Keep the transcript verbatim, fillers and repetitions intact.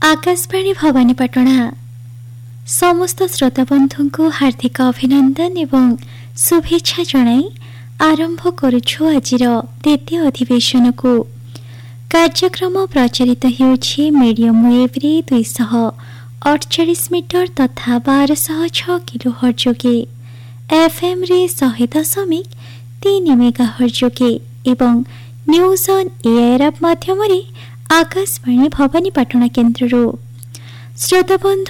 आकाशवाणी भवानीपाटଣା समस्त श्रोताबंधु को हार्दिक अभिनंदन एवं शुभेच्छा जणाई आरंभ करुछु आजिर द्वितीय अधिवेशन को। कार्यक्रम प्रचारित होउछि मीडियम वेव रे दुईश अड़चाश मीटर तथा बारश छ किलो हर्ज के एफएम रे शहे दशमिक तीन मेगा हर्ज के एवं न्यूज ऑन एयर ऐप माध्यम रे आकाशवाणी भवानीपाटଣା केन्द्र। श्रोताबंधु